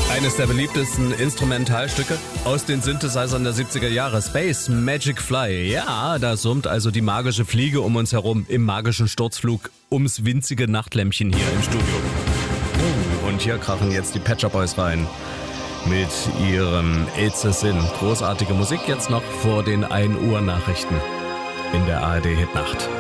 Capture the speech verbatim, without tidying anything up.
Eines der beliebtesten Instrumentalstücke aus den Synthesizern der siebziger Jahre. Space Magic Fly. Ja, da summt also die magische Fliege um uns herum im magischen Sturzflug ums winzige Nachtlämpchen hier im Studio. Oh, und hier krachen jetzt die Pet Shop Boys rein mit ihrem It's a Sin. Großartige Musik jetzt noch vor den ein Uhr Nachrichten in der A R D Hitnacht.